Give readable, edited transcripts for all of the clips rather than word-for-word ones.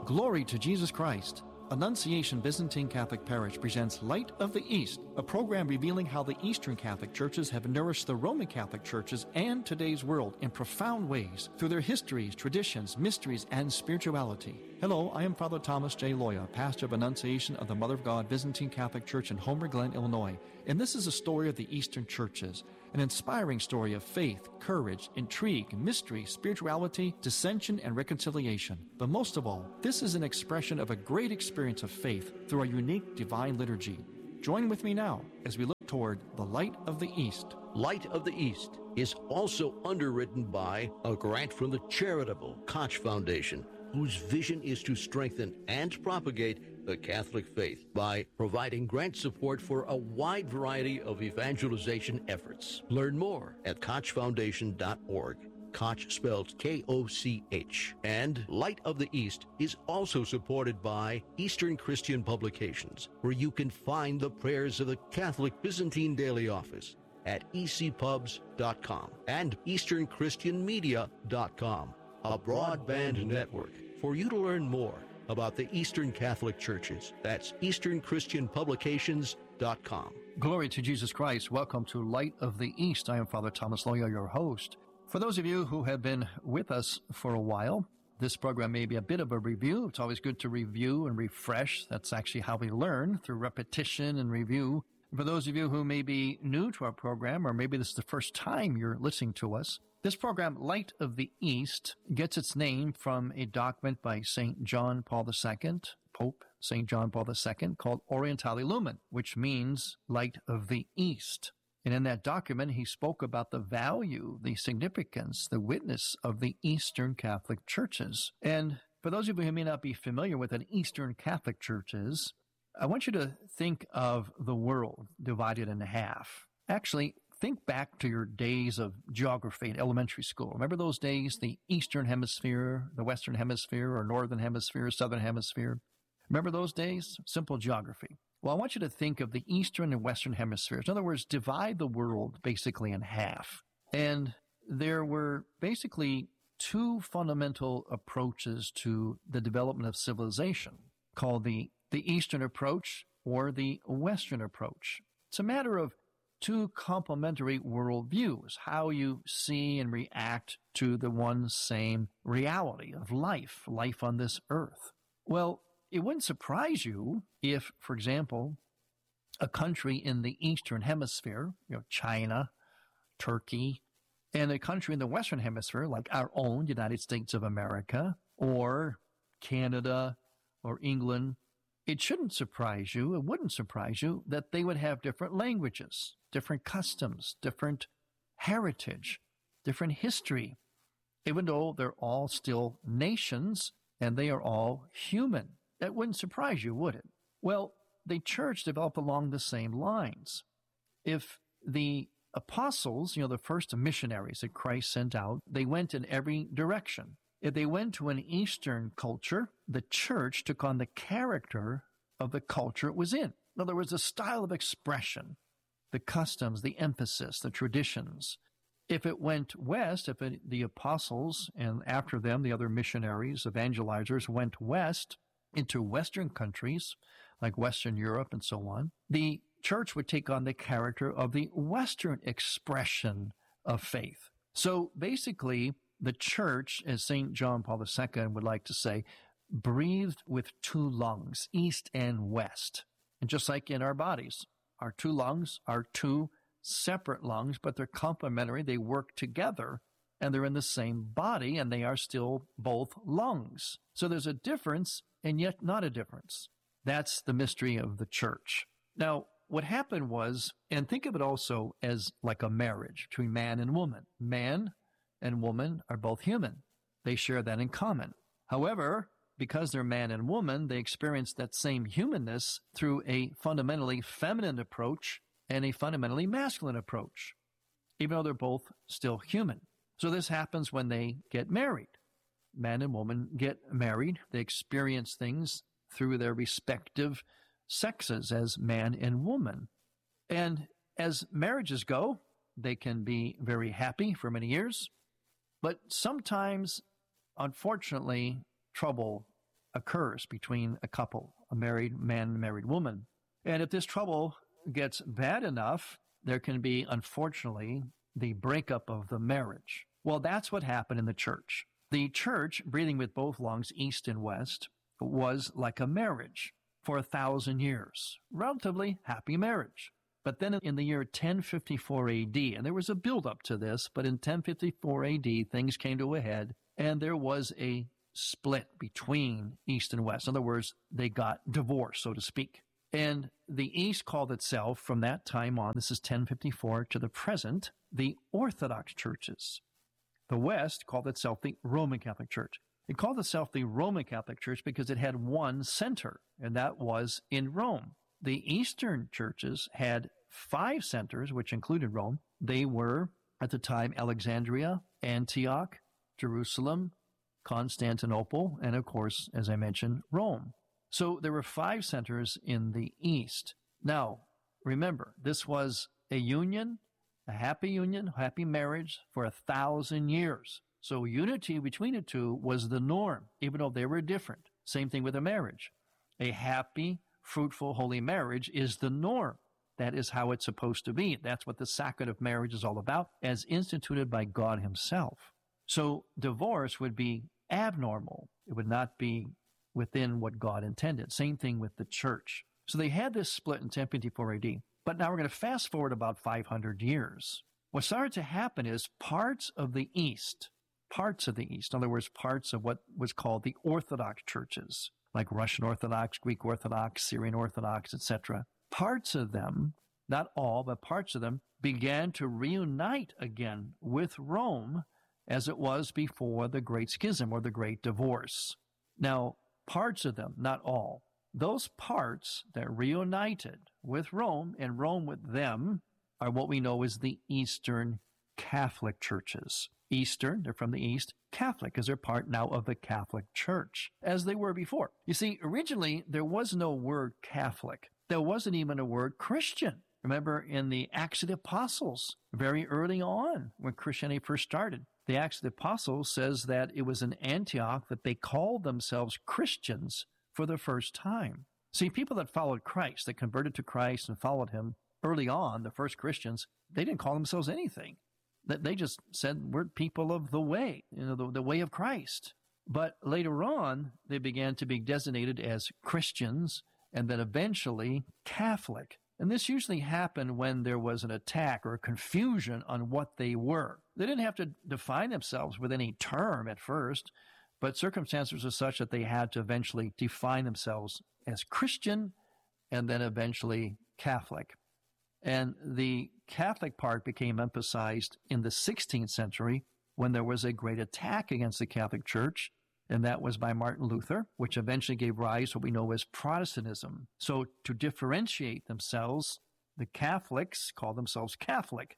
Glory to Jesus Christ. Annunciation Byzantine Catholic Parish presents Light of the East, a program revealing how the Eastern Catholic churches have nourished the Roman Catholic churches and today's world in profound ways through their histories, traditions, mysteries, and spirituality. Hello, I am Father Thomas J. Loya, pastor of Annunciation of the Mother of God Byzantine Catholic Church in Homer Glen, Illinois, and this is a story of the Eastern churches, an inspiring story of faith, courage, intrigue, mystery, spirituality, dissension, and reconciliation. But most of all, this is an expression of a great experience of faith through a unique divine liturgy. Join with me now as we look toward the Light of the East. Light of the East is also underwritten by a grant from the charitable Koch Foundation, whose vision is to strengthen and propagate the Catholic faith by providing grant support for a wide variety of evangelization efforts. Learn more at kochfoundation.org. Koch spelled K-O-C-H. And Light of the East is also supported by Eastern Christian Publications, where you can find the prayers of the Catholic Byzantine Daily Office at ecpubs.com and easternchristianmedia.com, a broadband network for you to learn more about the Eastern Catholic Churches. That's easternchristianpublications.com. Glory to Jesus Christ. Welcome to Light of the East. I am Father Thomas Loya, your host. For those of you who have been with us for a while, this program may be a bit of a review. It's always good to review and refresh. That's actually how we learn, through repetition and review. For those of you who may be new to our program, or maybe this is the first time you're listening to us, this program, Light of the East, gets its name from a document by St. John Paul II, Pope St. John Paul II, called Orientale Lumen, which means Light of the East. And in that document, he spoke about the value, the significance, the witness of the Eastern Catholic churches. And for those of you who may not be familiar with an Eastern Catholic church is, I want you to think of the world divided in half. Actually, think back to your days of geography in elementary school. Remember those days, the Eastern Hemisphere, the Western Hemisphere, or Northern Hemisphere, Southern Hemisphere? Remember those days? Simple geography. Well, I want you to think of the Eastern and Western Hemispheres. In other words, divide the world basically in half. And there were basically two fundamental approaches to the development of civilization, called the Eastern approach or the Western approach. It's a matter of two complementary worldviews, how you see and react to the one same reality of life on this earth. Well, it wouldn't surprise you if, for example, a country in the Eastern Hemisphere, China, Turkey, and a country in the Western Hemisphere, like our own United States of America, or Canada, or England, it wouldn't surprise you that they would have different languages, different customs, different heritage, different history, even though they're all still nations and they are all human. That wouldn't surprise you, would it? Well, the church developed along the same lines. If the apostles, the first missionaries that Christ sent out, they went in every direction. If they went to an Eastern culture, the church took on the character of the culture it was in. In other words, the style of expression, the customs, the emphasis, the traditions. If it went west, the apostles, and after them the other missionaries, evangelizers, went west, into Western countries, like Western Europe and so on, the church would take on the character of the Western expression of faith. So basically, the church, as St. John Paul II would like to say, breathed with two lungs, east and west. And just like in our bodies, our two lungs are two separate lungs, but they're complementary. They work together, and they're in the same body, and they are still both lungs. So there's a difference, and yet not a difference. That's the mystery of the church. Now, what happened was, and think of it also as like a marriage between man and woman. Man and woman are both human. They share that in common. However, because they're man and woman, they experience that same humanness through a fundamentally feminine approach and a fundamentally masculine approach, even though they're both still human. So this happens when they get married. Man and woman get married. They experience things through their respective sexes as man and woman. And as marriages go, they can be very happy for many years, but sometimes, unfortunately, trouble occurs between a couple, a married man and a married woman. And if this trouble gets bad enough, there can be, unfortunately, the breakup of the marriage. Well, that's what happened in the church. The church, breathing with both lungs, east and west, was like a marriage for 1,000 years. Relatively happy marriage. But then in the year 1054 AD, and there was a build-up to this, but in 1054 AD, things came to a head, and there was a split between East and West. In other words, they got divorced, so to speak. And the East called itself, from that time on, this is 1054 to the present, the Orthodox churches. The West called itself the Roman Catholic Church. It called itself the Roman Catholic Church because it had one center, and that was in Rome. The Eastern churches had 5 centers, which included Rome. They were, at the time, Alexandria, Antioch, Jerusalem, Constantinople, and of course, as I mentioned, Rome. So there were 5 centers in the East. Now, remember, this was a union, a happy marriage for 1,000 years. So unity between the two was the norm, even though they were different. Same thing with a marriage. A happy, fruitful, holy marriage is the norm. That is how it's supposed to be. That's what the sacrament of marriage is all about, as instituted by God himself. So divorce would be abnormal. It would not be within what God intended. Same thing with the church. So they had this split in 1054 AD. But now we're going to fast forward about 500 years. What started to happen is parts of the East, in other words, parts of what was called the Orthodox churches, like Russian Orthodox, Greek Orthodox, Syrian Orthodox, etc. Parts of them, not all, but parts of them, began to reunite again with Rome as it was before the Great Schism or the Great Divorce. Now, parts of them, not all, those parts that reunited with Rome and Rome with them are what we know as the Eastern Catholic churches. Eastern, they're from the East. Catholic, because they're part now of the Catholic Church, as they were before. You see, originally, there was no word Catholic. There wasn't even a word Christian. Remember, in the Acts of the Apostles, very early on, when Christianity first started, the Acts of the Apostles says that it was in Antioch that they called themselves Christians for the first time. See, people that followed Christ, that converted to Christ and followed him early on, the first Christians, they didn't call themselves anything. They just said, we're people of the way, the way of Christ. But later on, they began to be designated as Christians and then eventually Catholic. And this usually happened when there was an attack or confusion on what they were. They didn't have to define themselves with any term at first, but circumstances were such that they had to eventually define themselves as Christian and then eventually Catholic. And the Catholic part became emphasized in the 16th century when there was a great attack against the Catholic Church, and that was by Martin Luther, which eventually gave rise to what we know as Protestantism. So to differentiate themselves, the Catholics called themselves Catholic,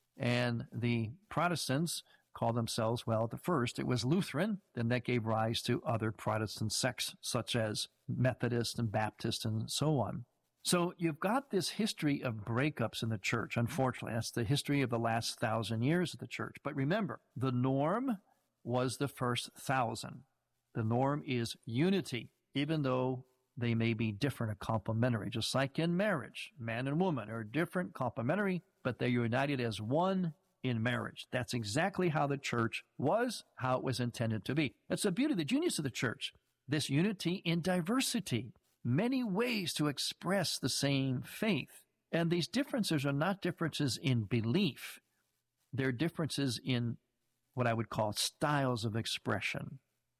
and the Protestants called themselves, well, at first it was Lutheran, then that gave rise to other Protestant sects such as Methodist and Baptist and so on. So you've got this history of breakups in the church, unfortunately. That's the history of the last 1,000 years of the church. But remember, the norm was the first 1,000. The norm is unity, even though they may be different or complementary. Just like in marriage, man and woman are different, complementary, but they're united as one in marriage. That's exactly how the church was, how it was intended to be. That's the beauty, the genius of the church, this unity in diversity. Many ways to express the same faith. And these differences are not differences in belief. They're differences in what I would call styles of expression,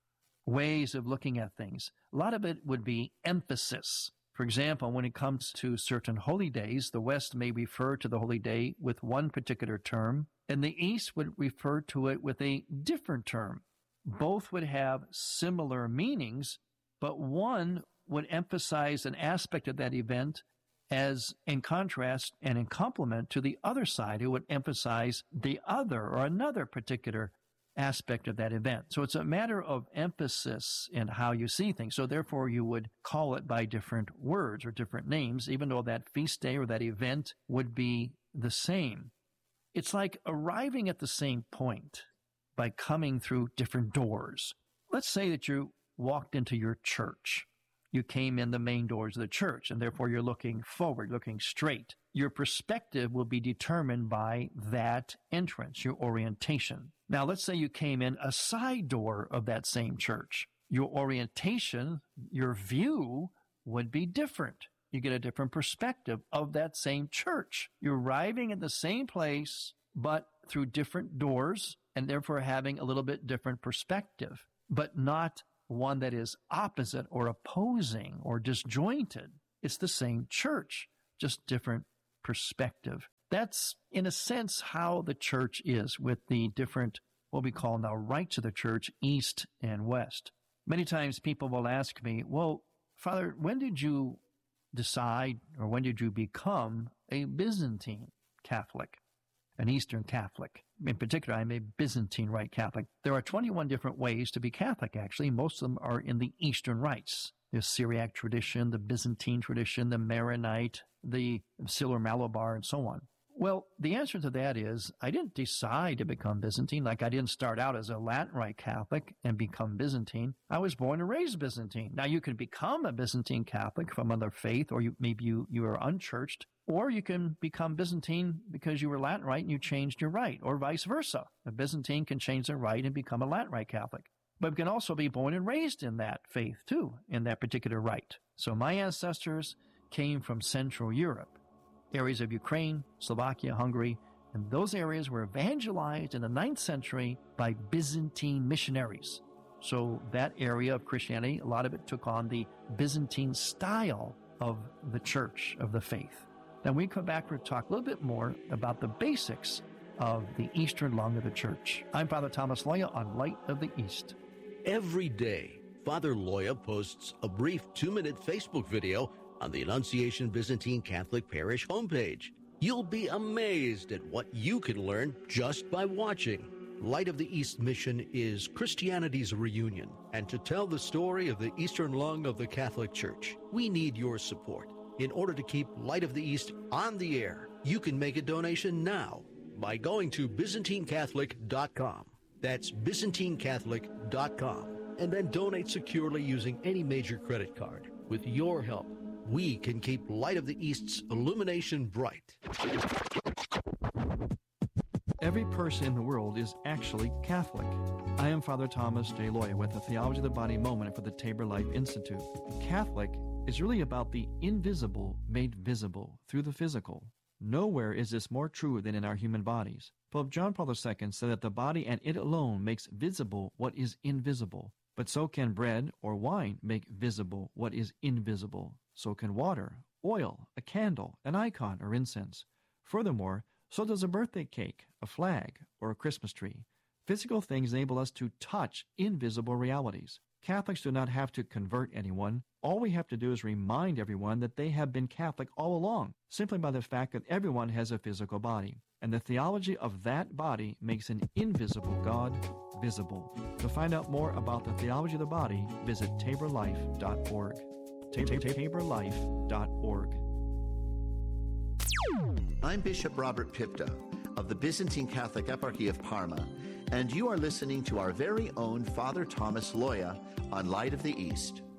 ways of looking at things. A lot of it would be emphasis. For example, when it comes to certain holy days, the West may refer to the holy day with one particular term, and the East would refer to it with a different term. Both would have similar meanings, but one would emphasize an aspect of that event as in contrast and in complement to the other side, who would emphasize the other or another particular aspect of that event. So it's a matter of emphasis in how you see things. So therefore, you would call it by different words or different names, even though that feast day or that event would be the same. It's like arriving at the same point by coming through different doors. Let's say that you walked into your church. You came in the main doors of the church, and therefore you're looking forward, looking straight. Your perspective will be determined by that entrance, your orientation. Now, let's say you came in a side door of that same church. Your orientation, your view would be different. You get a different perspective of that same church. You're arriving at the same place, but through different doors, and therefore having a little bit different perspective, but not one that is opposite or opposing or disjointed. It's the same church, just different perspective. That's, in a sense, how the church is with the different, what we call now, rights of the church, east and west. Many times people will ask me, well, Father, when did you decide or when did you become a Byzantine Catholic, an Eastern Catholic? In particular, I'm a Byzantine Rite Catholic. There are 21 different ways to be Catholic, actually. Most of them are in the Eastern rites. The Syriac tradition, the Byzantine tradition, the Maronite, the Syro-Malabar, and so on. Well, the answer to that is I didn't decide to become Byzantine. Like I didn't start out as a Latin Rite Catholic and become Byzantine. I was born and raised Byzantine. Now, you can become a Byzantine Catholic from another faith, or maybe you are unchurched, or you can become Byzantine because you were Latin Rite and you changed your rite, or vice versa. A Byzantine can change their rite and become a Latin Rite Catholic. But we can also be born and raised in that faith, too, in that particular rite. So my ancestors came from Central Europe, areas of Ukraine, Slovakia, Hungary, and those areas were evangelized in the 9th century by Byzantine missionaries. So that area of Christianity, a lot of it took on the Byzantine style of the church, of the faith. Then we come back to talk a little bit more about the basics of the Eastern lung of the church. I'm Father Thomas Loya on Light of the East. Every day, Father Loya posts a brief 2-minute Facebook video on the Annunciation Byzantine Catholic Parish homepage. You'll be amazed at what you can learn just by watching. Light of the East mission is Christianity's reunion, and to tell the story of the Eastern lung of the Catholic Church, we need your support. In order to keep Light of the East on the air, you can make a donation now by going to ByzantineCatholic.com. That's ByzantineCatholic.com, and then donate securely using any major credit card. With your help, we can keep Light of the East's illumination bright. Every person in the world is actually Catholic. I am Father Thomas J. Loya with the Theology of the Body Moment for the Tabor Life Institute. Catholic is really about the invisible made visible through the physical. Nowhere is this more true than in our human bodies. Pope John Paul II said that the body and it alone makes visible what is invisible. But so can bread or wine make visible what is invisible. So can water, oil, a candle, an icon, or incense. Furthermore, so does a birthday cake, a flag, or a Christmas tree. Physical things enable us to touch invisible realities. Catholics do not have to convert anyone. All we have to do is remind everyone that they have been Catholic all along, simply by the fact that everyone has a physical body. And the theology of that body makes an invisible God visible. To find out more about the theology of the body, visit taborlife.org. taborlife.org. I'm Bishop Robert Pipta of the Byzantine Catholic Eparchy of Parma, and you are listening to our very own Father Thomas Loya on Light of the East.